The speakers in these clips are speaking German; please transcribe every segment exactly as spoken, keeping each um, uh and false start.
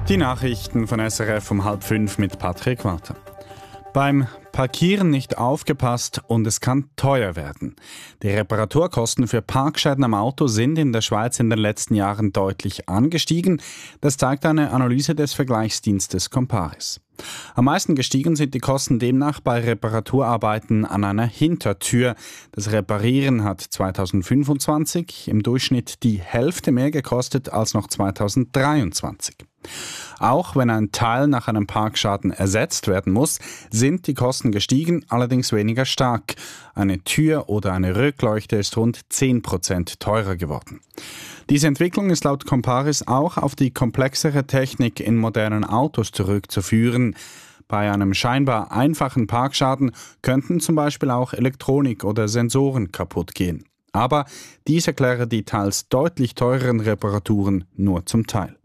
Die Nachrichten von S R F um halb fünf mit Patrick Walter. Beim Parkieren nicht aufgepasst und es kann teuer werden. Die Reparaturkosten für Parkschäden am Auto sind in der Schweiz in den letzten Jahren deutlich angestiegen. Das zeigt eine Analyse des Vergleichsdienstes Comparis. Am meisten gestiegen sind die Kosten demnach bei Reparaturarbeiten an einer Hintertür. Das Reparieren hat zweitausendfünfundzwanzig im Durchschnitt die Hälfte mehr gekostet als noch zweitausenddreiundzwanzig. Auch wenn ein Teil nach einem Parkschaden ersetzt werden muss, sind die Kosten gestiegen, allerdings weniger stark. Eine Tür oder eine Rückleuchte ist rund zehn Prozent teurer geworden. Diese Entwicklung ist laut Comparis auch auf die komplexere Technik in modernen Autos zurückzuführen. Bei einem scheinbar einfachen Parkschaden könnten zum Beispiel auch Elektronik oder Sensoren kaputt gehen. Aber dies erkläre die teils deutlich teureren Reparaturen nur zum Teil.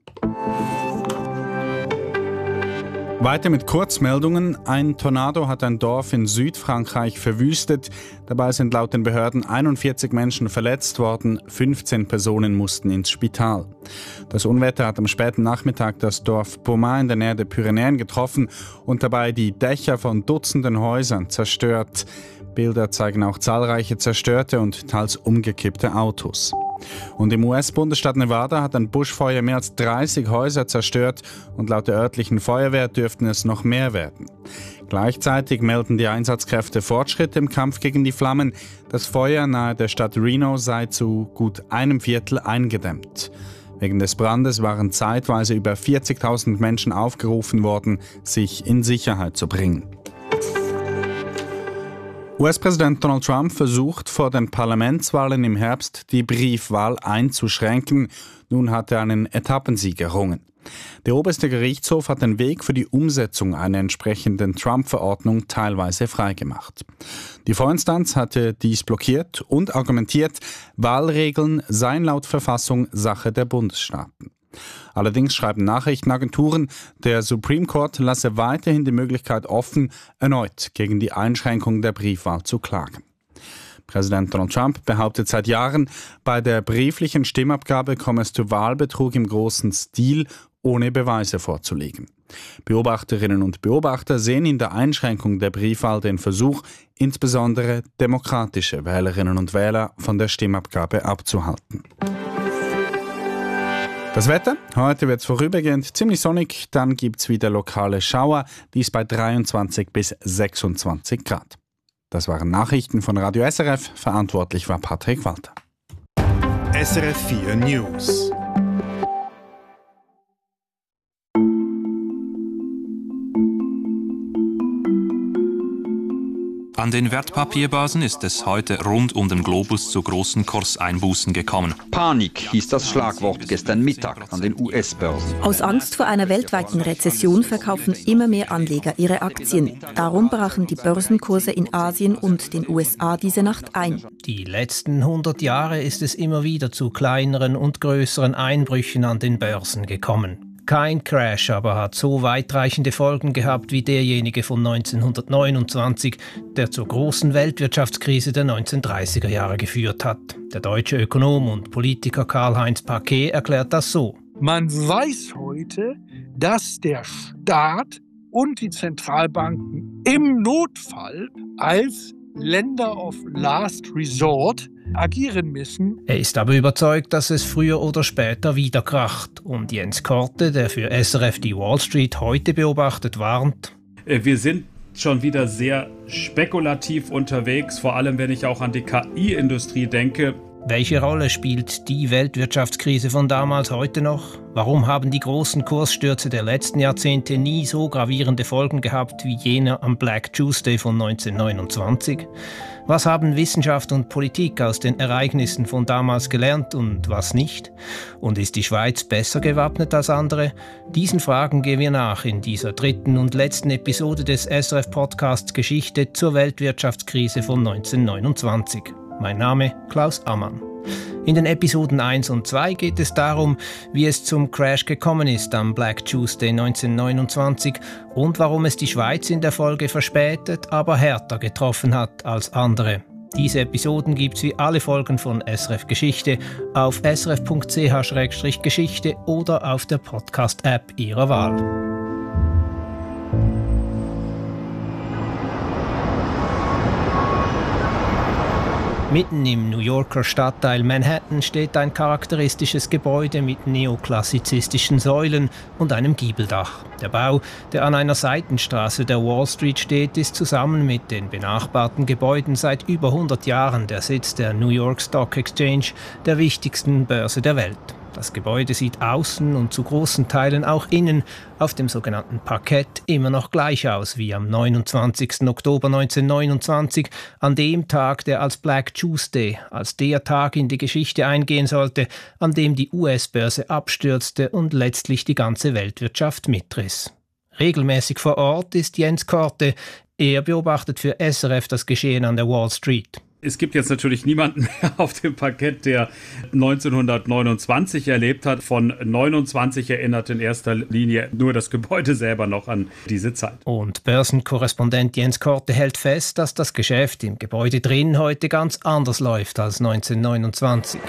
Weiter mit Kurzmeldungen. Ein Tornado hat ein Dorf in Südfrankreich verwüstet. Dabei sind laut den Behörden einundvierzig Menschen verletzt worden, fünfzehn Personen mussten ins Spital. Das Unwetter hat am späten Nachmittag das Dorf Pomain in der Nähe der Pyrenäen getroffen und dabei die Dächer von Dutzenden Häusern zerstört. Bilder zeigen auch zahlreiche zerstörte und teils umgekippte Autos. Und im U S-Bundesstaat Nevada hat ein Buschfeuer mehr als dreißig Häuser zerstört und laut der örtlichen Feuerwehr dürften es noch mehr werden. Gleichzeitig melden die Einsatzkräfte Fortschritte im Kampf gegen die Flammen. Das Feuer nahe der Stadt Reno sei zu gut einem Viertel eingedämmt. Wegen des Brandes waren zeitweise über vierzigtausend Menschen aufgerufen worden, sich in Sicherheit zu bringen. U S-Präsident Donald Trump versucht vor den Parlamentswahlen im Herbst die Briefwahl einzuschränken. Nun hat er einen Etappensieg errungen. Der oberste Gerichtshof hat den Weg für die Umsetzung einer entsprechenden Trump-Verordnung teilweise freigemacht. Die Vorinstanz hatte dies blockiert und argumentiert, Wahlregeln seien laut Verfassung Sache der Bundesstaaten. Allerdings schreiben Nachrichtenagenturen, der Supreme Court lasse weiterhin die Möglichkeit offen, erneut gegen die Einschränkung der Briefwahl zu klagen. Präsident Donald Trump behauptet seit Jahren, bei der brieflichen Stimmabgabe komme es zu Wahlbetrug im großen Stil, ohne Beweise vorzulegen. Beobachterinnen und Beobachter sehen in der Einschränkung der Briefwahl den Versuch, insbesondere demokratische Wählerinnen und Wähler von der Stimmabgabe abzuhalten. Das Wetter? Heute wird es vorübergehend ziemlich sonnig, dann gibt es wieder lokale Schauer, dies bei dreiundzwanzig bis sechsundzwanzig Grad. Das waren Nachrichten von Radio S R F, verantwortlich war Patrick Walter. S R F vier News. An den Wertpapierbörsen ist es heute rund um den Globus zu großen Kurseinbußen gekommen. Panik hieß das Schlagwort gestern Mittag an den U S-Börsen. Aus Angst vor einer weltweiten Rezession verkaufen immer mehr Anleger ihre Aktien. Darum brachen die Börsenkurse in Asien und den U S A diese Nacht ein. Die letzten hundert Jahre ist es immer wieder zu kleineren und größeren Einbrüchen an den Börsen gekommen. Kein Crash aber hat so weitreichende Folgen gehabt wie derjenige von neunzehnhundertneunundzwanzig, der zur großen Weltwirtschaftskrise der neunzehnhundertdreißiger Jahre geführt hat. Der deutsche Ökonom und Politiker Karl-Heinz Paquet erklärt das so. Man weiß heute, dass der Staat und die Zentralbanken im Notfall als Lender of Last Resort agieren müssen. Er ist aber überzeugt, dass es früher oder später wieder kracht. Und Jens Korte, der für S R F die Wall Street heute beobachtet, warnt. Wir sind schon wieder sehr spekulativ unterwegs, vor allem wenn ich auch an die K I-Industrie denke. Welche Rolle spielt die Weltwirtschaftskrise von damals heute noch? Warum haben die großen Kursstürze der letzten Jahrzehnte nie so gravierende Folgen gehabt wie jener am Black Tuesday von neunzehnhundertneunundzwanzig? Was haben Wissenschaft und Politik aus den Ereignissen von damals gelernt und was nicht? Und ist die Schweiz besser gewappnet als andere? Diesen Fragen gehen wir nach in dieser dritten und letzten Episode des S R F-Podcasts Geschichte zur Weltwirtschaftskrise von neunzehnhundertneunundzwanzig. Mein Name Klaus Ammann. In den Episoden eins und zwei geht es darum, wie es zum Crash gekommen ist am Black Tuesday neunzehnhundertneunundzwanzig und warum es die Schweiz in der Folge verspätet, aber härter getroffen hat als andere. Diese Episoden gibt's wie alle Folgen von S R F Geschichte auf srf punkt c h slash geschichte oder auf der Podcast-App Ihrer Wahl. Mitten im New Yorker Stadtteil Manhattan steht ein charakteristisches Gebäude mit neoklassizistischen Säulen und einem Giebeldach. Der Bau, der an einer Seitenstraße der Wall Street steht, ist zusammen mit den benachbarten Gebäuden seit über hundert Jahren der Sitz der New York Stock Exchange, der wichtigsten Börse der Welt. Das Gebäude sieht außen und zu großen Teilen auch innen auf dem sogenannten Parkett immer noch gleich aus wie am neunundzwanzigsten Oktober neunzehnhundertneunundzwanzig, an dem Tag, der als Black Tuesday, als der Tag in die Geschichte eingehen sollte, an dem die U S-Börse abstürzte und letztlich die ganze Weltwirtschaft mitriss. Regelmäßig vor Ort ist Jens Korte. Er beobachtet für S R F das Geschehen an der Wall Street. Es gibt jetzt natürlich niemanden mehr auf dem Parkett, der neunzehnhundertneunundzwanzig erlebt hat. Von neunundzwanzig erinnert in erster Linie nur das Gebäude selber noch an diese Zeit. Und Börsenkorrespondent Jens Korte hält fest, dass das Geschäft im Gebäude drin heute ganz anders läuft als neunzehnhundertneunundzwanzig.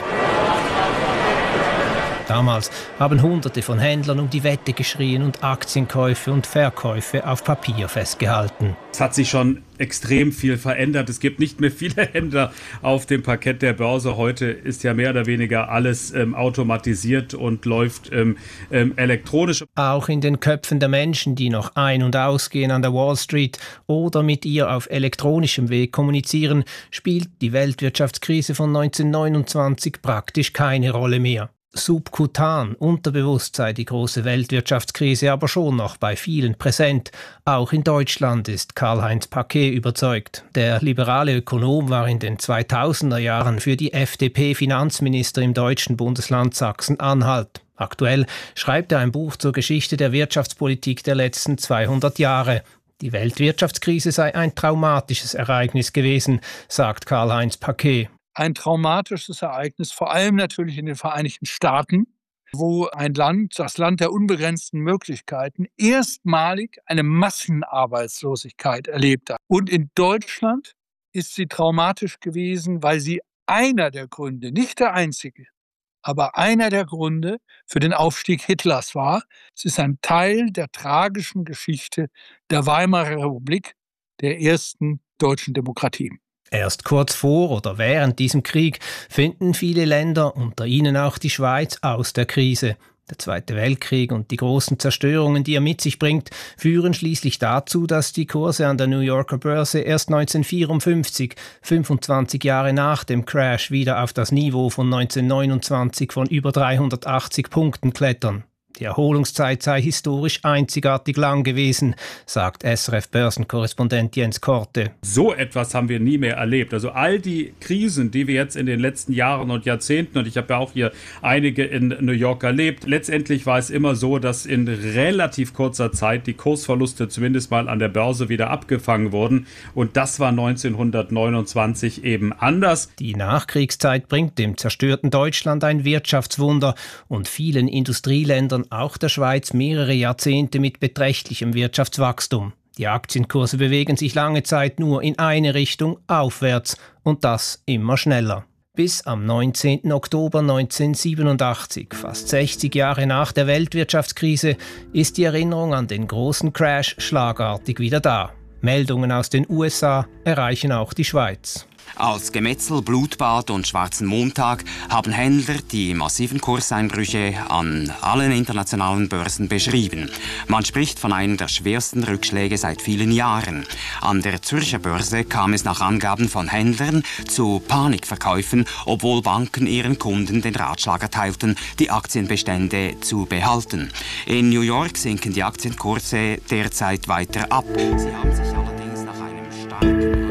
Damals haben Hunderte von Händlern um die Wette geschrien und Aktienkäufe und Verkäufe auf Papier festgehalten. Es hat sich schon extrem viel verändert. Es gibt nicht mehr viele Händler auf dem Parkett der Börse. Heute ist ja mehr oder weniger alles ähm, automatisiert und läuft ähm, ähm, elektronisch. Auch in den Köpfen der Menschen, die noch ein- und ausgehen an der Wall Street oder mit ihr auf elektronischem Weg kommunizieren, spielt die Weltwirtschaftskrise von neunzehnhundertneunundzwanzig praktisch keine Rolle mehr. Subkutan, unterbewusst sei die große Weltwirtschaftskrise aber schon noch bei vielen präsent. Auch in Deutschland ist Karl-Heinz Paquet überzeugt. Der liberale Ökonom war in den zweitausender Jahren für die F D P-Finanzminister im deutschen Bundesland Sachsen-Anhalt. Aktuell schreibt er ein Buch zur Geschichte der Wirtschaftspolitik der letzten zweihundert Jahre. Die Weltwirtschaftskrise sei ein traumatisches Ereignis gewesen, sagt Karl-Heinz Paquet. Ein traumatisches Ereignis, vor allem natürlich in den Vereinigten Staaten, wo ein Land, das Land der unbegrenzten Möglichkeiten, erstmalig eine Massenarbeitslosigkeit erlebt hat. Und in Deutschland ist sie traumatisch gewesen, weil sie einer der Gründe, nicht der einzige, aber einer der Gründe für den Aufstieg Hitlers war. Es ist ein Teil der tragischen Geschichte der Weimarer Republik, der ersten deutschen Demokratie. Erst kurz vor oder während diesem Krieg finden viele Länder, unter ihnen auch die Schweiz, aus der Krise. Der Zweite Weltkrieg und die großen Zerstörungen, die er mit sich bringt, führen schließlich dazu, dass die Kurse an der New Yorker Börse erst neunzehnhundertvierundfünfzig, fünfundzwanzig Jahre nach dem Crash, wieder auf das Niveau von neunzehnhundertneunundzwanzig von über dreihundertachtzig Punkten klettern. Die Erholungszeit sei historisch einzigartig lang gewesen, sagt S R F-Börsenkorrespondent Jens Korte. So etwas haben wir nie mehr erlebt. Also all die Krisen, die wir jetzt in den letzten Jahren und Jahrzehnten, und ich habe ja auch hier einige in New York erlebt, letztendlich war es immer so, dass in relativ kurzer Zeit die Kursverluste zumindest mal an der Börse wieder abgefangen wurden. Und das war neunzehnhundertneunundzwanzig eben anders. Die Nachkriegszeit bringt dem zerstörten Deutschland ein Wirtschaftswunder und vielen Industrieländern, auch der Schweiz, mehrere Jahrzehnte mit beträchtlichem Wirtschaftswachstum. Die Aktienkurse bewegen sich lange Zeit nur in eine Richtung, aufwärts, und das immer schneller. Bis am neunzehnten Oktober neunzehnhundertsiebenundachtzig, fast sechzig Jahre nach der Weltwirtschaftskrise, ist die Erinnerung an den großen Crash schlagartig wieder da. Meldungen aus den U S A erreichen auch die Schweiz. Als Gemetzel, Blutbad und Schwarzen Montag haben Händler die massiven Kurseinbrüche an allen internationalen Börsen beschrieben. Man spricht von einem der schwersten Rückschläge seit vielen Jahren. An der Zürcher Börse kam es nach Angaben von Händlern zu Panikverkäufen, obwohl Banken ihren Kunden den Ratschlag erteilten, die Aktienbestände zu behalten. In New York sinken die Aktienkurse derzeit weiter ab. Sie haben sich allerdings nach einem starken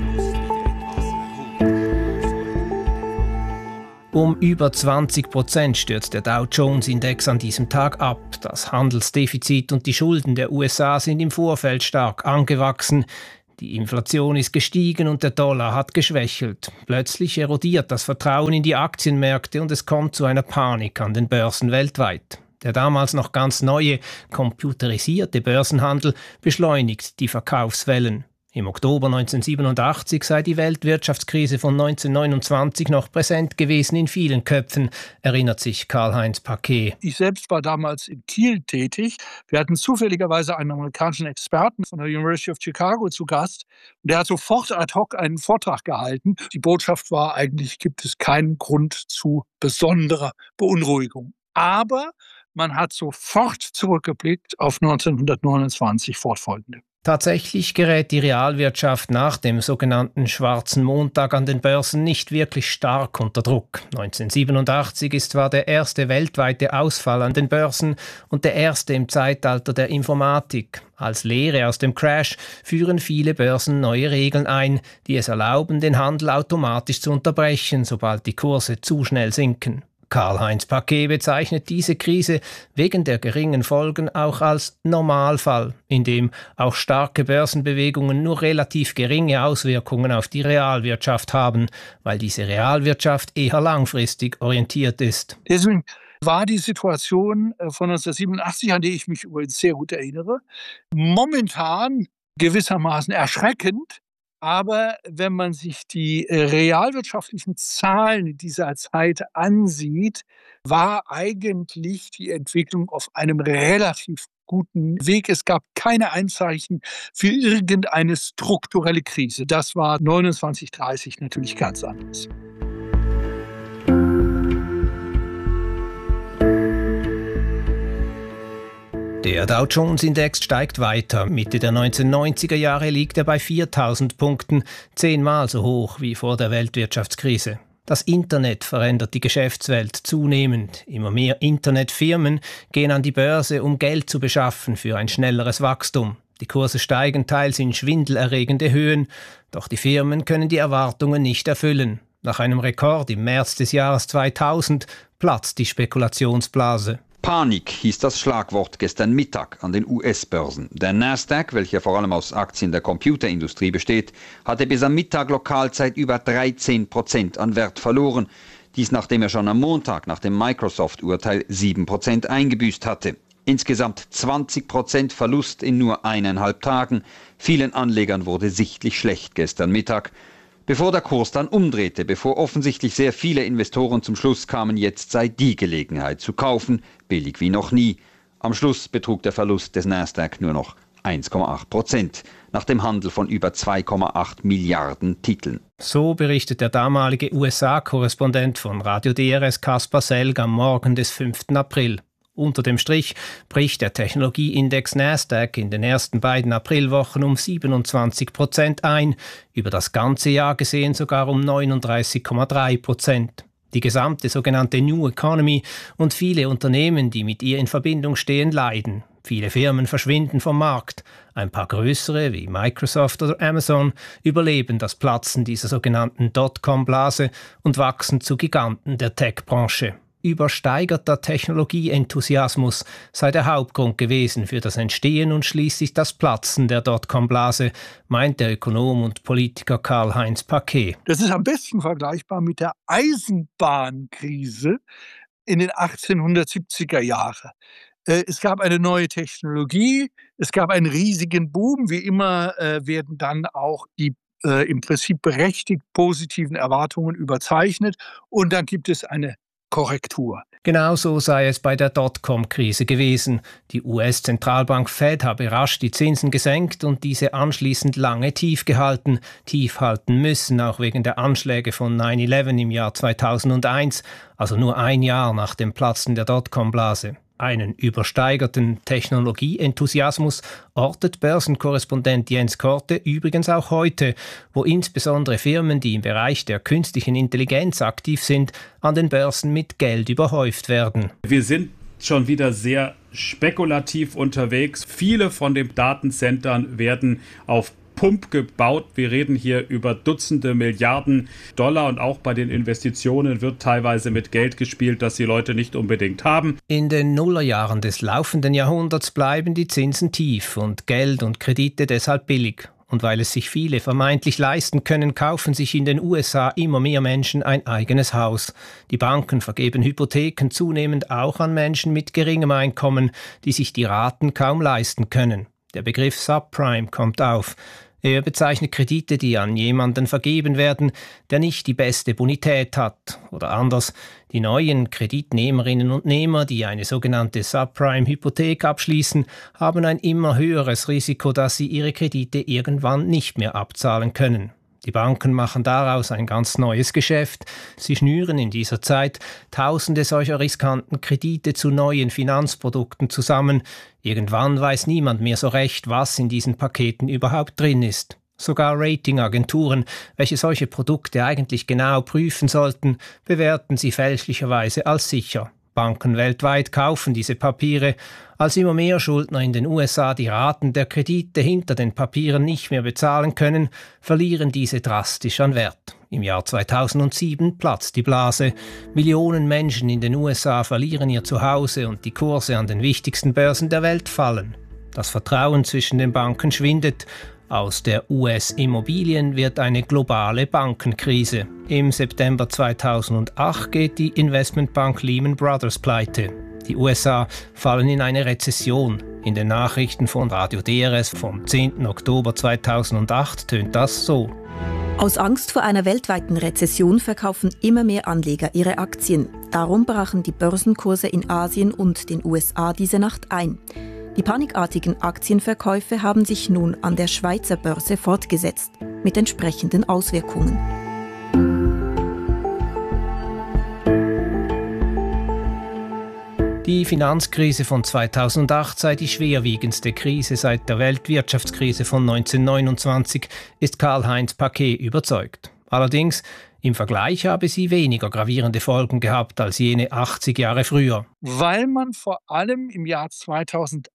Um über zwanzig Prozent stürzt der Dow Jones Index an diesem Tag ab. Das Handelsdefizit und die Schulden der U S A sind im Vorfeld stark angewachsen. Die Inflation ist gestiegen und der Dollar hat geschwächelt. Plötzlich erodiert das Vertrauen in die Aktienmärkte und es kommt zu einer Panik an den Börsen weltweit. Der damals noch ganz neue, computerisierte Börsenhandel beschleunigt die Verkaufswellen. Im Oktober neunzehnhundertsiebenundachtzig sei die Weltwirtschaftskrise von neunzehnhundertneunundzwanzig noch präsent gewesen in vielen Köpfen, erinnert sich Karl-Heinz Paquet. Ich selbst war damals in Kiel tätig. Wir hatten zufälligerweise einen amerikanischen Experten von der University of Chicago zu Gast. Und der hat sofort ad hoc einen Vortrag gehalten. Die Botschaft war, eigentlich gibt es keinen Grund zu besonderer Beunruhigung. Aber man hat sofort zurückgeblickt auf neunzehnhundertneunundzwanzig fortfolgende. Tatsächlich gerät die Realwirtschaft nach dem sogenannten Schwarzen Montag an den Börsen nicht wirklich stark unter Druck. neunzehnhundertsiebenundachtzig ist zwar der erste weltweite Ausfall an den Börsen und der erste im Zeitalter der Informatik. Als Lehre aus dem Crash führen viele Börsen neue Regeln ein, die es erlauben, den Handel automatisch zu unterbrechen, sobald die Kurse zu schnell sinken. Karl-Heinz Paquet bezeichnet diese Krise wegen der geringen Folgen auch als Normalfall, in dem auch starke Börsenbewegungen nur relativ geringe Auswirkungen auf die Realwirtschaft haben, weil diese Realwirtschaft eher langfristig orientiert ist. Deswegen war die Situation von neunzehnhundertsiebenundachtzig, an die ich mich übrigens sehr gut erinnere, momentan gewissermaßen erschreckend. Aber wenn man sich die realwirtschaftlichen Zahlen dieser Zeit ansieht, war eigentlich die Entwicklung auf einem relativ guten Weg. Es gab keine Anzeichen für irgendeine strukturelle Krise. Das war neunundzwanzig dreißig natürlich ganz anders. Der Dow-Jones-Index steigt weiter. Mitte der neunzehnhundertneunziger Jahre liegt er bei viertausend Punkten, zehnmal so hoch wie vor der Weltwirtschaftskrise. Das Internet verändert die Geschäftswelt zunehmend. Immer mehr Internetfirmen gehen an die Börse, um Geld zu beschaffen für ein schnelleres Wachstum. Die Kurse steigen teils in schwindelerregende Höhen, doch die Firmen können die Erwartungen nicht erfüllen. Nach einem Rekord im März des Jahres zweitausend platzt die Spekulationsblase. Panik hieß das Schlagwort gestern Mittag an den U S-Börsen. Der Nasdaq, welcher vor allem aus Aktien der Computerindustrie besteht, hatte bis am Mittag Lokalzeit über dreizehn Prozent an Wert verloren. Dies nachdem er schon am Montag nach dem Microsoft-Urteil sieben Prozent eingebüßt hatte. Insgesamt zwanzig Prozent Verlust in nur eineinhalb Tagen. Vielen Anlegern wurde sichtlich schlecht gestern Mittag. Bevor der Kurs dann umdrehte, bevor offensichtlich sehr viele Investoren zum Schluss kamen, jetzt sei die Gelegenheit zu kaufen, billig wie noch nie. Am Schluss betrug der Verlust des Nasdaq nur noch eins Komma acht Prozent, nach dem Handel von über zwei Komma acht Milliarden Titeln. So berichtet der damalige U S A-Korrespondent von Radio D R S Kaspar Selg am Morgen des fünften April. Unter dem Strich bricht der Technologieindex Nasdaq in den ersten beiden Aprilwochen um siebenundzwanzig Prozent ein, über das ganze Jahr gesehen sogar um neununddreißig Komma drei Prozent. Die gesamte sogenannte New Economy und viele Unternehmen, die mit ihr in Verbindung stehen, leiden. Viele Firmen verschwinden vom Markt. Ein paar größere wie Microsoft oder Amazon überleben das Platzen dieser sogenannten Dotcom-Blase und wachsen zu Giganten der Tech-Branche. Übersteigerter Technologieenthusiasmus sei der Hauptgrund gewesen für das Entstehen und schließlich das Platzen der Dotcom-Blase, meint der Ökonom und Politiker Karl-Heinz Paquet. Das ist am besten vergleichbar mit der Eisenbahnkrise in den achtzehnhundertsiebziger Jahren. Es gab eine neue Technologie, es gab einen riesigen Boom. Wie immer äh, werden dann auch die äh, im Prinzip berechtigt positiven Erwartungen überzeichnet und dann gibt es eine Korrektur. Genauso sei es bei der Dotcom-Krise gewesen. Die U S-Zentralbank Fed habe rasch die Zinsen gesenkt und diese anschließend lange tief gehalten, tief halten müssen, auch wegen der Anschläge von neun elf im Jahr zweitausendeins, also nur ein Jahr nach dem Platzen der Dotcom-Blase. Einen übersteigerten Technologieenthusiasmus ortet Börsenkorrespondent Jens Korte übrigens auch heute, wo insbesondere Firmen, die im Bereich der künstlichen Intelligenz aktiv sind, an den Börsen mit Geld überhäuft werden. Wir sind schon wieder sehr spekulativ unterwegs. Viele von den Datencentern werden auf Pump gebaut. Wir reden hier über Dutzende Milliarden Dollar und auch bei den Investitionen wird teilweise mit Geld gespielt, das die Leute nicht unbedingt haben. In den Nullerjahren des laufenden Jahrhunderts bleiben die Zinsen tief und Geld und Kredite deshalb billig. Und weil es sich viele vermeintlich leisten können, kaufen sich in den U S A immer mehr Menschen ein eigenes Haus. Die Banken vergeben Hypotheken zunehmend auch an Menschen mit geringem Einkommen, die sich die Raten kaum leisten können. Der Begriff Subprime kommt auf. Er bezeichnet Kredite, die an jemanden vergeben werden, der nicht die beste Bonität hat. Oder anders, die neuen Kreditnehmerinnen und Nehmer, die eine sogenannte Subprime-Hypothek abschließen, haben ein immer höheres Risiko, dass sie ihre Kredite irgendwann nicht mehr abzahlen können. Die Banken machen daraus ein ganz neues Geschäft. Sie schnüren in dieser Zeit Tausende solcher riskanten Kredite zu neuen Finanzprodukten zusammen. Irgendwann weiß niemand mehr so recht, was in diesen Paketen überhaupt drin ist. Sogar Ratingagenturen, welche solche Produkte eigentlich genau prüfen sollten, bewerten sie fälschlicherweise als sicher. Banken weltweit kaufen diese Papiere. Als immer mehr Schuldner in den U S A die Raten der Kredite hinter den Papieren nicht mehr bezahlen können, verlieren diese drastisch an Wert. Im Jahr zweitausendsieben platzt die Blase. Millionen Menschen in den U S A verlieren ihr Zuhause und die Kurse an den wichtigsten Börsen der Welt fallen. Das Vertrauen zwischen den Banken schwindet. Aus der U S-Immobilien wird eine globale Bankenkrise. Im September zweitausendacht geht die Investmentbank Lehman Brothers pleite. Die U S A fallen in eine Rezession. In den Nachrichten von Radio D R S vom zehnten Oktober zweitausendacht tönt das so. Aus Angst vor einer weltweiten Rezession verkaufen immer mehr Anleger ihre Aktien. Darum brachen die Börsenkurse in Asien und den U S A diese Nacht ein. Die panikartigen Aktienverkäufe haben sich nun an der Schweizer Börse fortgesetzt, mit entsprechenden Auswirkungen. Die Finanzkrise von zweitausendacht sei die schwerwiegendste Krise seit der Weltwirtschaftskrise von neunzehnhundertneunundzwanzig, ist Karl-Heinz Paquet überzeugt. Allerdings, im Vergleich habe sie weniger gravierende Folgen gehabt als jene achtzig Jahre früher. Weil man vor allem im Jahr zweitausendacht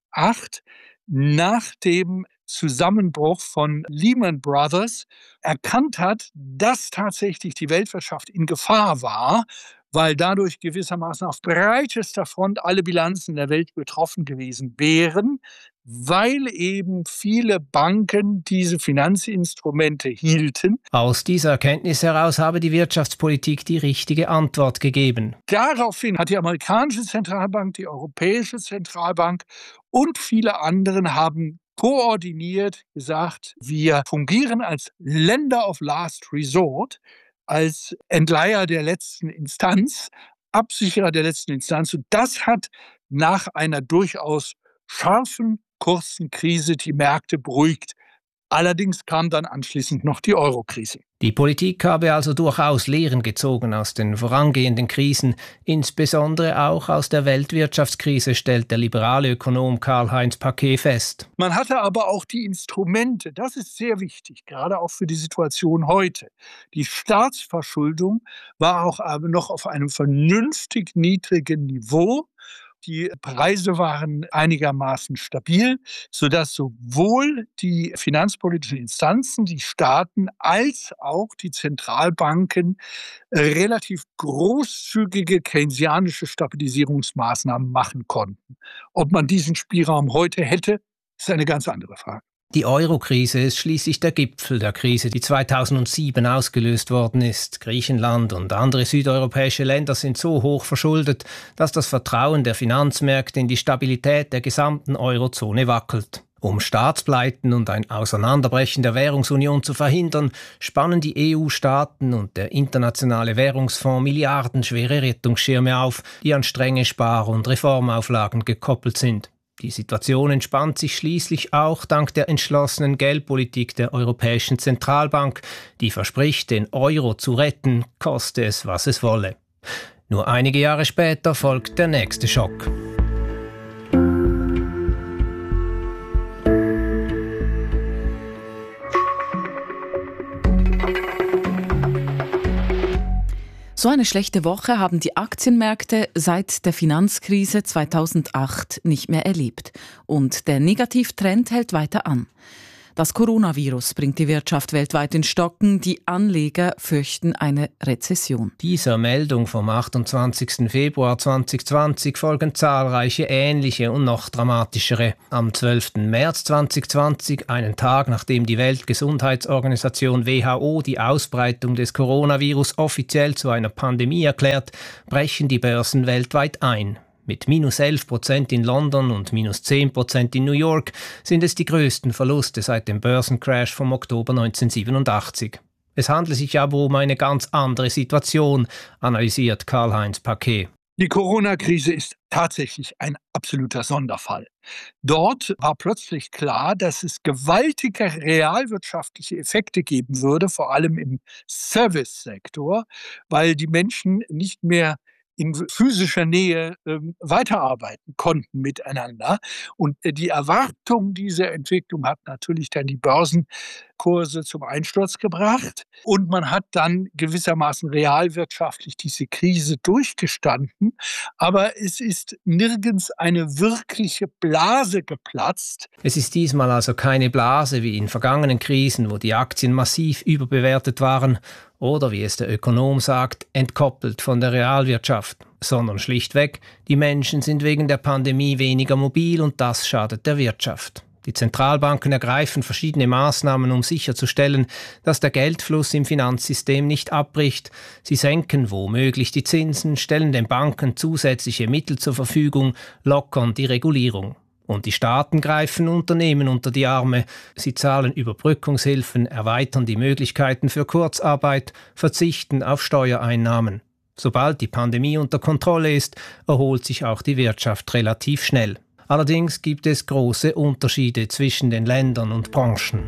nach dem Zusammenbruch von Lehman Brothers erkannt hat, dass tatsächlich die Weltwirtschaft in Gefahr war, weil dadurch gewissermaßen auf breitester Front alle Bilanzen der Welt betroffen gewesen wären, weil eben viele Banken diese Finanzinstrumente hielten. Aus dieser Erkenntnis heraus habe die Wirtschaftspolitik die richtige Antwort gegeben. Daraufhin hat die amerikanische Zentralbank, die europäische Zentralbank und viele andere haben koordiniert gesagt, wir fungieren als Lender of Last Resort, als Entleiher der letzten Instanz, Absicherer der letzten Instanz. Und das hat nach einer durchaus scharfen, kurzen Krise die Märkte beruhigt. Allerdings kam dann anschließend noch die Euro-Krise. Die Politik habe also durchaus Lehren gezogen aus den vorangehenden Krisen, insbesondere auch aus der Weltwirtschaftskrise, stellt der liberale Ökonom Karl-Heinz Paquet fest. Man hatte aber auch die Instrumente, das ist sehr wichtig, gerade auch für die Situation heute. Die Staatsverschuldung war auch aber noch auf einem vernünftig niedrigen Niveau. Die Preise waren einigermaßen stabil, sodass sowohl die finanzpolitischen Instanzen, die Staaten, als auch die Zentralbanken relativ großzügige keynesianische Stabilisierungsmaßnahmen machen konnten. Ob man diesen Spielraum heute hätte, ist eine ganz andere Frage. Die Euro-Krise ist schließlich der Gipfel der Krise, die zweitausendsieben ausgelöst worden ist. Griechenland und andere südeuropäische Länder sind so hoch verschuldet, dass das Vertrauen der Finanzmärkte in die Stabilität der gesamten Eurozone wackelt. Um Staatspleiten und ein Auseinanderbrechen der Währungsunion zu verhindern, spannen die E U-Staaten und der Internationale Währungsfonds milliardenschwere Rettungsschirme auf, die an strenge Spar- und Reformauflagen gekoppelt sind. Die Situation entspannt sich schließlich auch dank der entschlossenen Geldpolitik der Europäischen Zentralbank, die verspricht, den Euro zu retten, koste es, was es wolle. Nur einige Jahre später folgt der nächste Schock. So eine schlechte Woche haben die Aktienmärkte seit der Finanzkrise zweitausendacht nicht mehr erlebt. Und der Negativtrend hält weiter an. Das Coronavirus bringt die Wirtschaft weltweit in Stocken. Die Anleger fürchten eine Rezession. Dieser Meldung vom achtundzwanzigsten Februar zweitausendzwanzig folgen zahlreiche ähnliche und noch dramatischere. Am zwölften März zweitausendzwanzig, einen Tag nachdem die Weltgesundheitsorganisation W H O die Ausbreitung des Coronavirus offiziell zu einer Pandemie erklärt, brechen die Börsen weltweit ein. Mit minus elf Prozent in London und minus zehn Prozent in New York sind es die größten Verluste seit dem Börsencrash vom Oktober neunzehnhundertsiebenundachtzig. Es handelt sich aber um eine ganz andere Situation, analysiert Karl-Heinz Paquet. Die Corona-Krise ist tatsächlich ein absoluter Sonderfall. Dort war plötzlich klar, dass es gewaltige realwirtschaftliche Effekte geben würde, vor allem im Service-Sektor, weil die Menschen nicht mehr in physischer Nähe äh, weiterarbeiten konnten miteinander. Und äh, die Erwartung dieser Entwicklung hat natürlich dann die Börsenkurse zum Einsturz gebracht. Und man hat dann gewissermaßen realwirtschaftlich diese Krise durchgestanden. Aber es ist nirgends eine wirkliche Blase geplatzt. Es ist diesmal also keine Blase wie in vergangenen Krisen, wo die Aktien massiv überbewertet waren, oder wie es der Ökonom sagt, entkoppelt von der Realwirtschaft, sondern schlichtweg, die Menschen sind wegen der Pandemie weniger mobil und das schadet der Wirtschaft. Die Zentralbanken ergreifen verschiedene Maßnahmen, um sicherzustellen, dass der Geldfluss im Finanzsystem nicht abbricht. Sie senken womöglich die Zinsen, stellen den Banken zusätzliche Mittel zur Verfügung, lockern die Regulierung. Und die Staaten greifen Unternehmen unter die Arme. Sie zahlen Überbrückungshilfen, erweitern die Möglichkeiten für Kurzarbeit, verzichten auf Steuereinnahmen. Sobald die Pandemie unter Kontrolle ist, erholt sich auch die Wirtschaft relativ schnell. Allerdings gibt es große Unterschiede zwischen den Ländern und Branchen.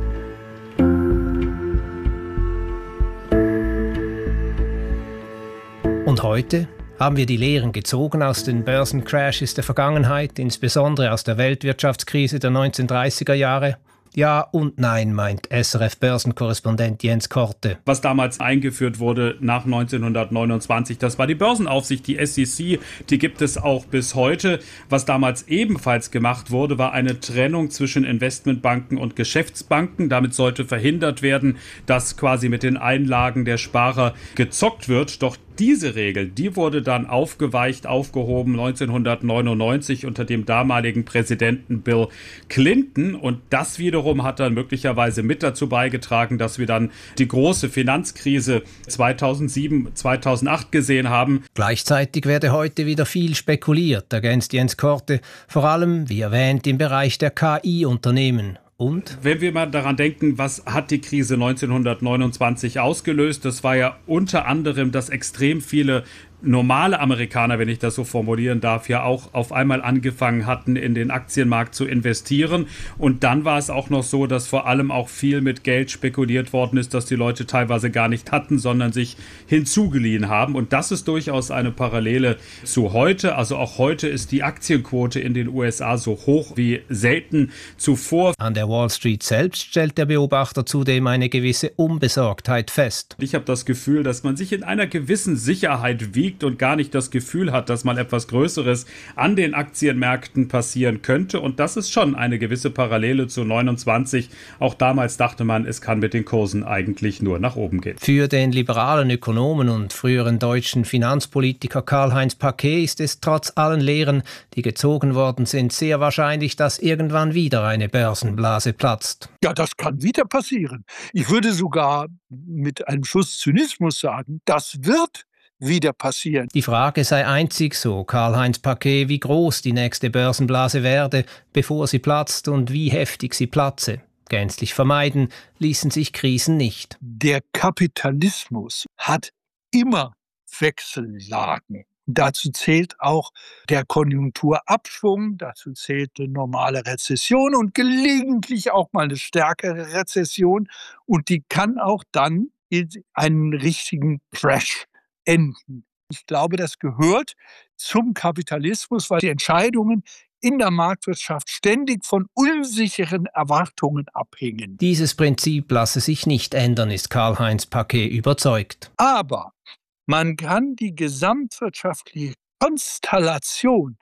Und heute? Haben wir die Lehren gezogen aus den Börsencrashes der Vergangenheit, insbesondere aus der Weltwirtschaftskrise der neunzehnhundertdreißiger Jahre? Ja und nein, meint S R F-Börsenkorrespondent Jens Korte. Was damals eingeführt wurde nach neunzehnhundertneunundzwanzig, das war die Börsenaufsicht, die S E C, die gibt es auch bis heute. Was damals ebenfalls gemacht wurde, war eine Trennung zwischen Investmentbanken und Geschäftsbanken. Damit sollte verhindert werden, dass quasi mit den Einlagen der Sparer gezockt wird. Doch diese Regel, die wurde dann aufgeweicht, aufgehoben neunzehnhundertneunundneunzig unter dem damaligen Präsidenten Bill Clinton. Und das wiederum hat dann möglicherweise mit dazu beigetragen, dass wir dann die große Finanzkrise zweitausendsieben, zweitausendacht gesehen haben. Gleichzeitig werde heute wieder viel spekuliert, ergänzt Jens Korte, vor allem, wie erwähnt, im Bereich der K I-Unternehmen. Und? Wenn wir mal daran denken, was hat die Krise neunzehnhundertneunundzwanzig ausgelöst, das war ja unter anderem, dass extrem viele normale Amerikaner, wenn ich das so formulieren darf, ja auch auf einmal angefangen hatten, in den Aktienmarkt zu investieren. Und dann war es auch noch so, dass vor allem auch viel mit Geld spekuliert worden ist, das die Leute teilweise gar nicht hatten, sondern sich hinzugeliehen haben. Und das ist durchaus eine Parallele zu heute. Also auch heute ist die Aktienquote in den U S A so hoch wie selten zuvor. An der Wall Street selbst stellt der Beobachter zudem eine gewisse Unbesorgtheit fest. Ich habe das Gefühl, dass man sich in einer gewissen Sicherheit wiegt und gar nicht das Gefühl hat, dass mal etwas Größeres an den Aktienmärkten passieren könnte. Und das ist schon eine gewisse Parallele zu neunundzwanzig. Auch damals dachte man, es kann mit den Kursen eigentlich nur nach oben gehen. Für den liberalen Ökonomen und früheren deutschen Finanzpolitiker Karl-Heinz Paquet ist es trotz allen Lehren, die gezogen worden sind, sehr wahrscheinlich, dass irgendwann wieder eine Börsenblase platzt. Ja, das kann wieder passieren. Ich würde sogar mit einem Schuss Zynismus sagen, das wird wieder passieren. Die Frage sei einzig, so Karl-Heinz Paquet, wie groß die nächste Börsenblase werde, bevor sie platzt und wie heftig sie platze. Gänzlich vermeiden ließen sich Krisen nicht. Der Kapitalismus hat immer Wechsellagen. Dazu zählt auch der Konjunkturabschwung, dazu zählt eine normale Rezession und gelegentlich auch mal eine stärkere Rezession. Und die kann auch dann in einen richtigen Crash enden. Ich glaube, das gehört zum Kapitalismus, weil die Entscheidungen in der Marktwirtschaft ständig von unsicheren Erwartungen abhängen. Dieses Prinzip lasse sich nicht ändern, ist Karl-Heinz Paquet überzeugt. Aber man kann die gesamtwirtschaftliche Konstellation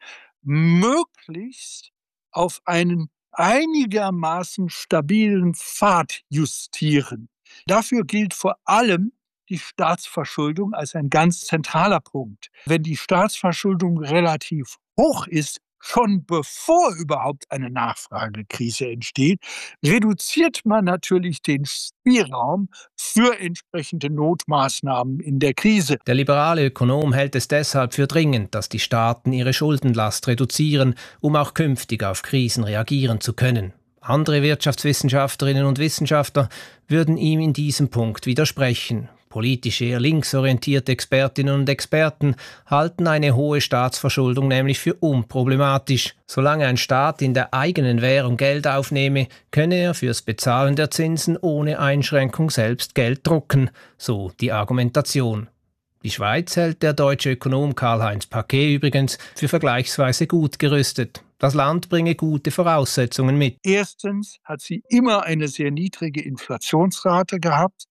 möglichst auf einen einigermaßen stabilen Pfad justieren. Dafür gilt vor allem die Staatsverschuldung als ein ganz zentraler Punkt. Wenn die Staatsverschuldung relativ hoch ist, schon bevor überhaupt eine Nachfragekrise entsteht, reduziert man natürlich den Spielraum für entsprechende Notmaßnahmen in der Krise. Der liberale Ökonom hält es deshalb für dringend, dass die Staaten ihre Schuldenlast reduzieren, um auch künftig auf Krisen reagieren zu können. Andere Wirtschaftswissenschaftlerinnen und Wissenschaftler würden ihm in diesem Punkt widersprechen. Politisch eher linksorientierte Expertinnen und Experten halten eine hohe Staatsverschuldung nämlich für unproblematisch. Solange ein Staat in der eigenen Währung Geld aufnehme, könne er fürs Bezahlen der Zinsen ohne Einschränkung selbst Geld drucken, so die Argumentation. Die Schweiz hält der deutsche Ökonom Karl-Heinz Paquet übrigens für vergleichsweise gut gerüstet. Das Land bringe gute Voraussetzungen mit. Erstens hat sie immer eine sehr niedrige Inflationsrate gehabt.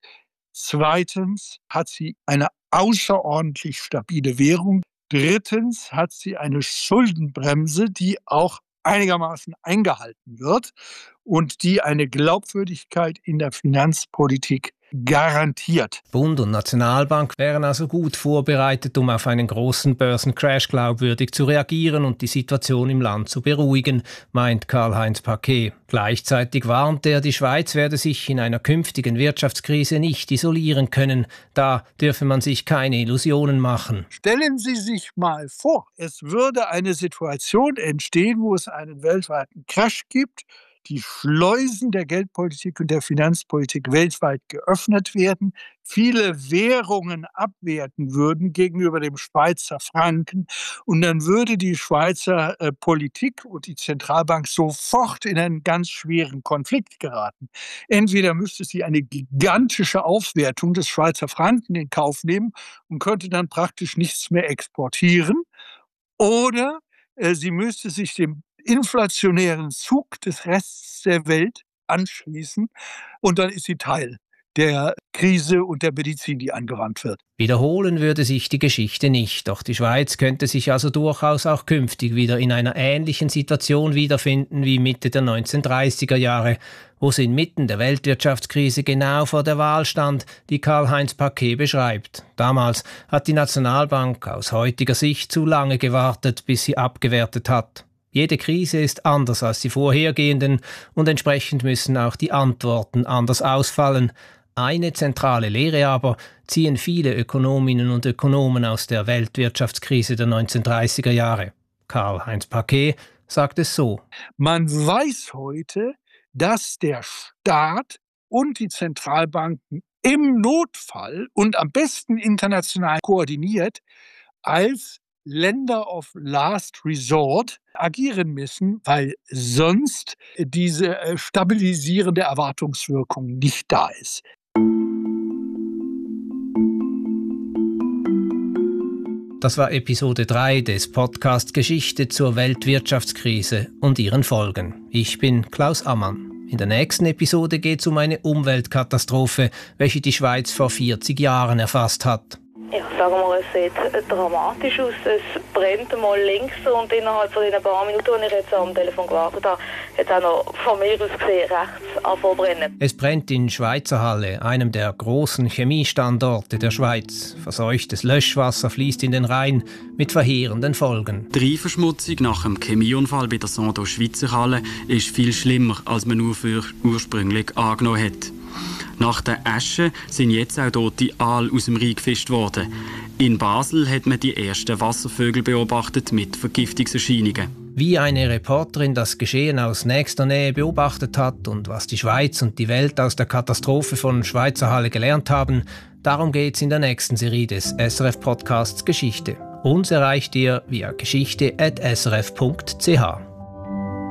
Zweitens hat sie eine außerordentlich stabile Währung. Drittens hat sie eine Schuldenbremse, die auch einigermaßen eingehalten wird und die eine Glaubwürdigkeit in der Finanzpolitik garantiert. Bund und Nationalbank wären also gut vorbereitet, um auf einen großen Börsencrash glaubwürdig zu reagieren und die Situation im Land zu beruhigen, meint Karl-Heinz Paquet. Gleichzeitig warnte er, die Schweiz werde sich in einer künftigen Wirtschaftskrise nicht isolieren können. Da dürfe man sich keine Illusionen machen. Stellen Sie sich mal vor, es würde eine Situation entstehen, wo es einen weltweiten Crash gibt, die Schleusen der Geldpolitik und der Finanzpolitik weltweit geöffnet werden, viele Währungen abwerten würden gegenüber dem Schweizer Franken und dann würde die Schweizer äh, Politik und die Zentralbank sofort in einen ganz schweren Konflikt geraten. Entweder müsste sie eine gigantische Aufwertung des Schweizer Franken in Kauf nehmen und könnte dann praktisch nichts mehr exportieren, oder äh, sie müsste sich dem inflationären Zug des Rests der Welt anschließen und dann ist sie Teil der Krise und der Medizin, die angewandt wird. Wiederholen würde sich die Geschichte nicht, doch die Schweiz könnte sich also durchaus auch künftig wieder in einer ähnlichen Situation wiederfinden wie Mitte der neunzehnhundertdreißiger Jahre, wo sie inmitten der Weltwirtschaftskrise genau vor der Wahl stand, die Karl-Heinz Paquet beschreibt. Damals hat die Nationalbank aus heutiger Sicht zu lange gewartet, bis sie abgewertet hat. Jede Krise ist anders als die vorhergehenden und entsprechend müssen auch die Antworten anders ausfallen. Eine zentrale Lehre aber ziehen viele Ökonominnen und Ökonomen aus der Weltwirtschaftskrise der neunzehnhundertdreißiger Jahre. Karl-Heinz Paquet sagt es so: Man weiß heute, dass der Staat und die Zentralbanken im Notfall und am besten international koordiniert als Länder of Last Resort agieren müssen, weil sonst diese stabilisierende Erwartungswirkung nicht da ist. Das war Episode drei des Podcast Geschichte zur Weltwirtschaftskrise und ihren Folgen. Ich bin Klaus Ammann. In der nächsten Episode geht es um eine Umweltkatastrophe, welche die Schweiz vor vierzig Jahren erfasst hat. Ja, sagen wir, es sieht dramatisch aus. Es brennt mal links und innerhalb von den paar Minuten, als ich jetzt am Telefon gewartet habe, hat es auch noch von mir aus gesehen rechts angefangen zu brennen. Es brennt in Schweizerhalle, einem der großen Chemiestandorte der Schweiz. Verseuchtes Löschwasser fließt in den Rhein mit verheerenden Folgen. Die Verschmutzung nach dem Chemieunfall bei der Sandoz Schweizerhalle ist viel schlimmer, als man nur für ursprünglich angenommen hat. Nach der Asche sind jetzt auch tote Aale aus dem Rhein gefischt worden. In Basel hat man die ersten Wasservögel beobachtet mit Vergiftungserscheinungen. Wie eine Reporterin das Geschehen aus nächster Nähe beobachtet hat und was die Schweiz und die Welt aus der Katastrophe von Schweizerhalle gelernt haben, darum geht's in der nächsten Serie des S R F-Podcasts Geschichte. Uns erreicht ihr via geschichte at s r f punkt c h.